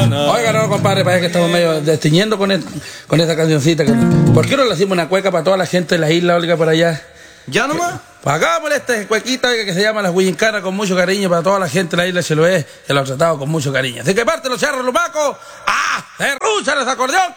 No. Oiga, no, compadre, parece que estamos medio destiñendo con esta cancioncita. ¿Por qué no le hacemos una cueca para toda la gente de la isla, oiga, por allá? ¿Ya nomás? Pues hagámosle esta cuequita, oiga, que se llama Las Huillincanas, con mucho cariño para toda la gente de la isla, se lo es, que lo ha tratado con mucho cariño. Así que parte los charros, los macos, ¡ah! ¡Se ruchan ese acordeón!